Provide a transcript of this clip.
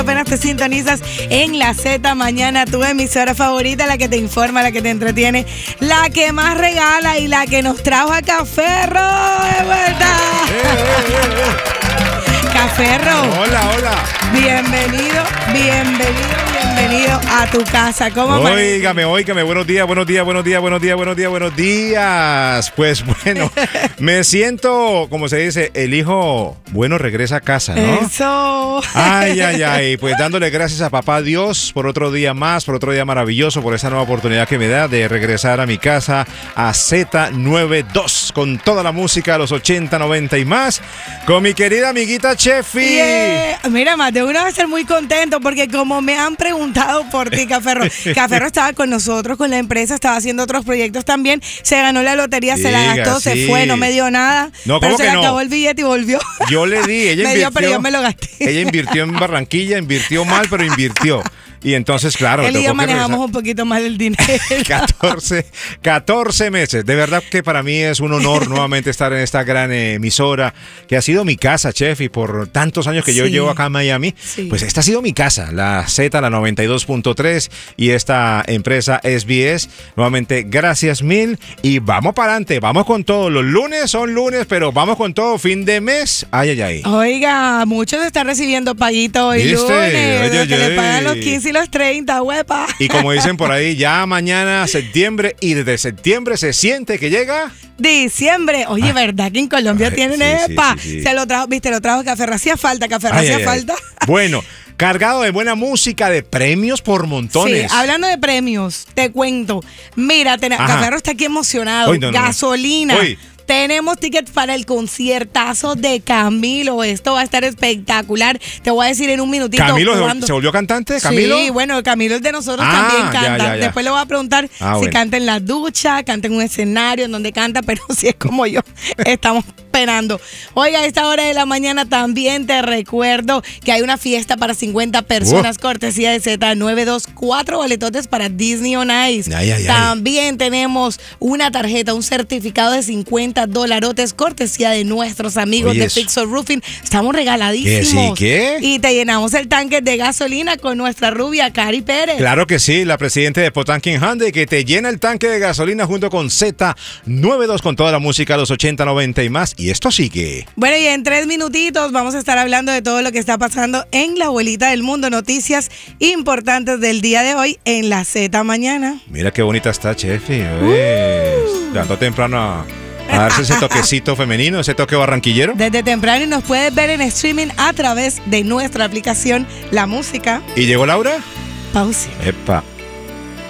Apenas te sintonizas en la Z Mañana, tu emisora favorita, la que te informa, la que te entretiene, la que más regala y la que nos trajo a Caferro de vuelta. Caferro. Hola. Bienvenido a tu casa. ¿Cómo Óigame, buenos días. Pues bueno, me siento, como se dice, el hijo bueno regresa a casa, ¿no? Eso. Ay, pues dándole gracias a papá Dios por otro día más, por otro día maravilloso, por esa nueva oportunidad que me da de regresar a mi casa a Z92, con toda la música de los 80, 90 y más, con mi querida amiguita Chefi. Yeah. Mira, Mateo, uno va a ser muy contento porque como me han preguntado por ti, Caferro, Caferro estaba con nosotros, con la empresa, estaba haciendo otros proyectos también, se ganó la lotería, se la gastó, sí. Se fue, no me dio nada, no, pero se le no? acabó el billete y volvió. Yo le di, ella me invirtió. dio, pero yo me lo gasté. Ella invirtió en Barranquilla, invirtió mal, pero invirtió. Y entonces, claro, él y yo manejamos un poquito mal el dinero. 14 meses. De verdad que para mí es un honor nuevamente estar en esta gran emisora que ha sido mi casa, Chef, y por tantos años que yo llevo acá en Miami, pues esta ha sido mi casa, la Z, la 92.3 y esta empresa SBS. Nuevamente, gracias mil y vamos para adelante, vamos con todo. Los lunes son lunes, pero vamos con todo, fin de mes. Ay. Oiga, muchos están recibiendo paguito hoy lunes, que le pagan los 15 y los 30, huepa. Y como dicen por ahí, ya mañana septiembre y desde septiembre se siente que llega diciembre. Oye, ¿verdad que en Colombia tienen EPA? Sí. Se lo trajo, viste, lo trajo Caferro. Hacía falta. Bueno, cargado de buena música, de premios por montones. Sí, hablando de premios, te cuento. Mira, Caferro está aquí emocionado. Gasolina. Tenemos tickets para el conciertazo de Camilo. Esto va a estar espectacular. Te voy a decir en un minutito. ¿Camilo se volvió cantante? ¿Camilo? Sí, bueno, Camilo es de nosotros, también canta. Ya. Después le voy a preguntar si canta en la ducha, canta en un escenario, en donde canta, pero si es como yo, estamos esperando. Oiga, a esta hora de la mañana también te recuerdo que hay una fiesta para 50 personas, cortesía de Z92, 4 boletotes para Disney on Ice. También tenemos una tarjeta, un certificado de $50, cortesía de nuestros amigos de Fixer Roofing. Estamos regaladísimos. ¿Qué? Y te llenamos el tanque de gasolina con nuestra rubia Cari Pérez. Claro que sí, la presidenta de Potanking Hyundai, que te llena el tanque de gasolina junto con Z92 con toda la música de los 80, 90 y más. Y esto sigue. Bueno, y en 3 minutitos vamos a estar hablando de todo lo que está pasando en la abuelita del mundo. Noticias importantes del día de hoy en la Z Mañana. Mira qué bonita está, Chefi. Levantó temprano a darse ese toquecito femenino, ese toque barranquillero. Desde temprano y nos puedes ver en streaming a través de nuestra aplicación La Música. ¿Y llegó Laura? Pausa. Epa.